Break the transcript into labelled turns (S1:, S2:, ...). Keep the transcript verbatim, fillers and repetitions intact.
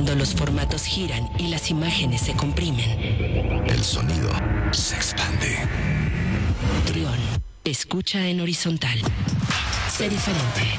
S1: Cuando los formatos giran y las imágenes se comprimen,
S2: el sonido se expande.
S1: Trión, escucha en horizontal. Sé diferente.